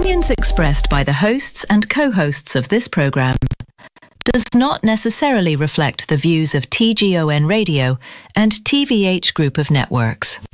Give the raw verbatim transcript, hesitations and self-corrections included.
opinions expressed by the hosts and co-hosts of this program does not necessarily reflect the views of T G O N Radio and T V H Group of Networks.